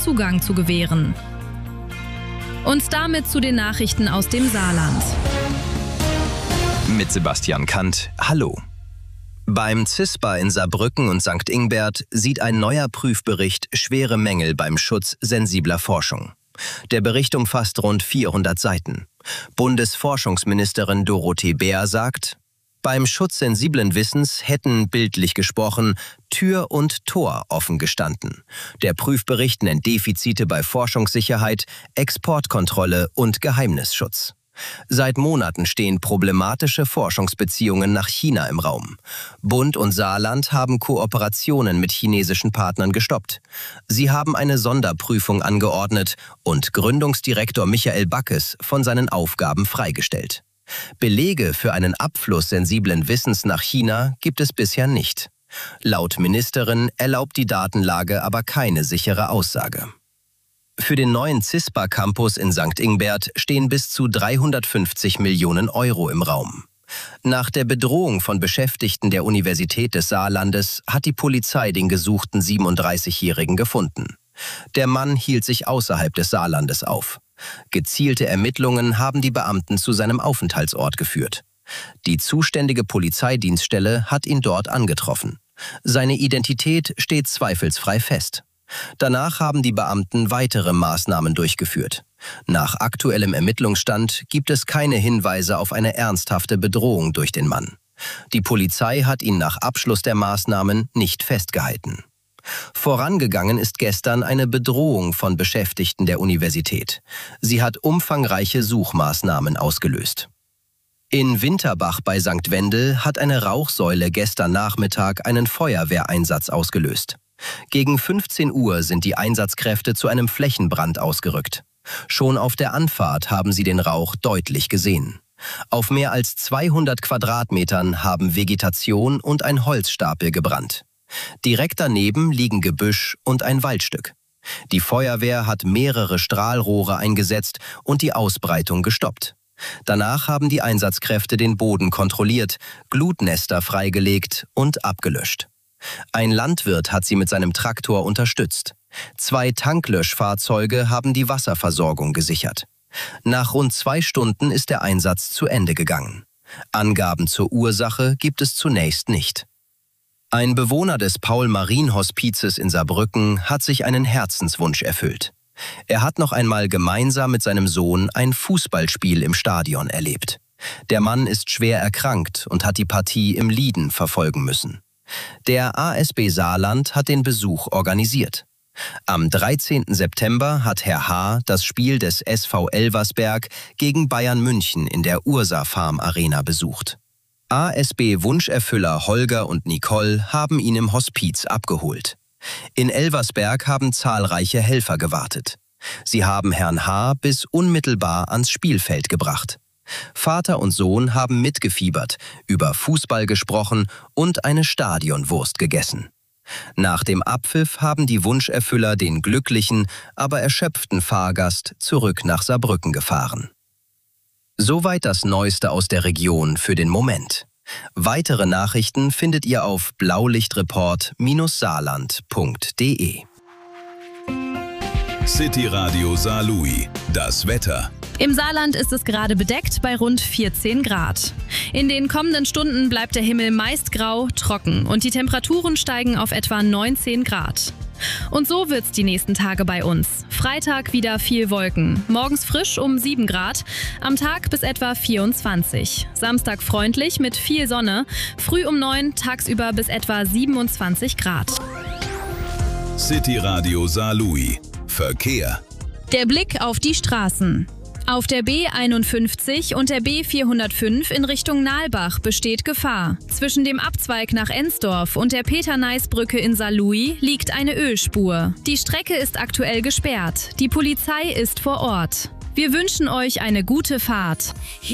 Zugang zu gewähren. Und damit zu den Nachrichten aus dem Saarland. Mit Sebastian Kandt, hallo. Beim CISPA in Saarbrücken und St. Ingbert sieht ein neuer Prüfbericht schwere Mängel beim Schutz sensibler Forschung. Der Bericht umfasst rund 400 Seiten. Bundesforschungsministerin Dorothee Bär sagt: Beim Schutz sensiblen Wissens hätten, bildlich gesprochen, Tür und Tor offen gestanden. Der Prüfbericht nennt Defizite bei Forschungssicherheit, Exportkontrolle und Geheimnisschutz. Seit Monaten stehen problematische Forschungsbeziehungen nach China im Raum. Bund und Saarland haben Kooperationen mit chinesischen Partnern gestoppt. Sie haben eine Sonderprüfung angeordnet und Gründungsdirektor Michael Backes von seinen Aufgaben freigestellt. Belege für einen Abfluss sensiblen Wissens nach China gibt es bisher nicht. Laut Ministerin erlaubt die Datenlage aber keine sichere Aussage. Für den neuen CISPA-Campus in St. Ingbert stehen bis zu 350 Millionen Euro im Raum. Nach der Bedrohung von Beschäftigten der Universität des Saarlandes hat die Polizei den gesuchten 37-Jährigen gefunden. Der Mann hielt sich außerhalb des Saarlandes auf. Gezielte Ermittlungen haben die Beamten zu seinem Aufenthaltsort geführt. Die zuständige Polizeidienststelle hat ihn dort angetroffen. Seine Identität steht zweifelsfrei fest. Danach haben die Beamten weitere Maßnahmen durchgeführt. Nach aktuellem Ermittlungsstand gibt es keine Hinweise auf eine ernsthafte Bedrohung durch den Mann. Die Polizei hat ihn nach Abschluss der Maßnahmen nicht festgehalten. Vorangegangen ist gestern eine Bedrohung von Beschäftigten der Universität. Sie hat umfangreiche Suchmaßnahmen ausgelöst. In Winterbach bei St. Wendel hat eine Rauchsäule gestern Nachmittag einen Feuerwehreinsatz ausgelöst. Gegen 15 Uhr sind die Einsatzkräfte zu einem Flächenbrand ausgerückt. Schon auf der Anfahrt haben sie den Rauch deutlich gesehen. Auf mehr als 200 Quadratmetern haben Vegetation und ein Holzstapel gebrannt. Direkt daneben liegen Gebüsch und ein Waldstück. Die Feuerwehr hat mehrere Strahlrohre eingesetzt und die Ausbreitung gestoppt. Danach haben die Einsatzkräfte den Boden kontrolliert, Glutnester freigelegt und abgelöscht. Ein Landwirt hat sie mit seinem Traktor unterstützt. 2 Tanklöschfahrzeuge haben die Wasserversorgung gesichert. Nach rund 2 Stunden ist der Einsatz zu Ende gegangen. Angaben zur Ursache gibt es zunächst nicht. Ein Bewohner des Paul-Marien-Hospizes in Saarbrücken hat sich einen Herzenswunsch erfüllt. Er hat noch einmal gemeinsam mit seinem Sohn ein Fußballspiel im Stadion erlebt. Der Mann ist schwer erkrankt und hat die Partie im Lieden verfolgen müssen. Der ASB Saarland hat den Besuch organisiert. Am 13. September hat Herr H. das Spiel des SV Elversberg gegen Bayern München in der Ursa Farm Arena besucht. ASB-Wunscherfüller Holger und Nicole haben ihn im Hospiz abgeholt. In Elversberg haben zahlreiche Helfer gewartet. Sie haben Herrn H. bis unmittelbar ans Spielfeld gebracht. Vater und Sohn haben mitgefiebert, über Fußball gesprochen und eine Stadionwurst gegessen. Nach dem Abpfiff haben die Wunscherfüller den glücklichen, aber erschöpften Fahrgast zurück nach Saarbrücken gefahren. Soweit das Neueste aus der Region für den Moment. Weitere Nachrichten findet ihr auf blaulichtreport-saarland.de. City Radio Saarlouis. Das Wetter. Im Saarland ist es gerade bedeckt bei rund 14 Grad. In den kommenden Stunden bleibt der Himmel meist grau, trocken und die Temperaturen steigen auf etwa 19 Grad. Und so wird's die nächsten Tage bei uns. Freitag wieder viel Wolken, morgens frisch um 7 Grad, am Tag bis etwa 24. Samstag freundlich mit viel Sonne, früh um 9, tagsüber bis etwa 27 Grad. City Radio Saarlouis. Verkehr. Der Blick auf die Straßen. Auf der B51 und der B405 in Richtung Nalbach besteht Gefahr. Zwischen dem Abzweig nach Ensdorf und der Peter-Neiß-Brücke in Saarlouis liegt eine Ölspur. Die Strecke ist aktuell gesperrt. Die Polizei ist vor Ort. Wir wünschen euch eine gute Fahrt.